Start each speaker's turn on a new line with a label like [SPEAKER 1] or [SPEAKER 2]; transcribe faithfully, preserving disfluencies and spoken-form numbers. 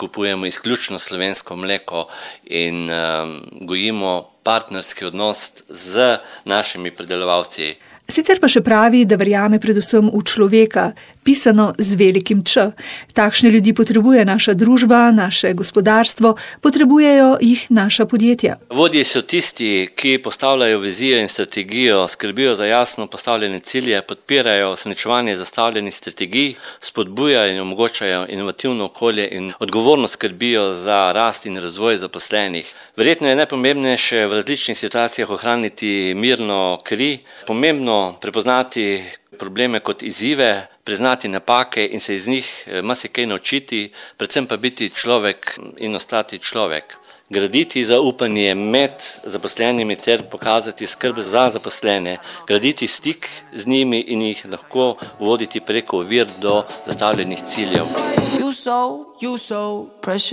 [SPEAKER 1] kupujemo izključno slovensko mleko in um, gojimo partnerski odnos z našimi pridelovalci.
[SPEAKER 2] Sicer pa še pravi, da verjame predvsem v človeka, pisano z velikim Č. Takšne ljudi potrebuje naša družba, naše gospodarstvo, potrebujejo jih naša podjetja.
[SPEAKER 1] Vodji so tisti, ki postavljajo vizijo in strategijo, skrbijo za jasno postavljene cilje, podpirajo uresničevanje zastavljenih strategij, spodbujajo in omogočajo inovativno okolje in odgovorno skrbijo za rast in razvoj zaposlenih. Verjetno je najpomembnejše v različnih situacijah ohraniti mirno kri, pomembno prepoznati probleme kot izzive, priznati napake in se iz njih marsikaj naučiti, predvsem pa biti človek in ostati človek. Graditi zaupanje med zaposlenimi ter pokazati skrb za zaposlene, graditi stik z njimi in jih lahko voditi preko ovir do zastavljenih ciljev. You so, you so precious.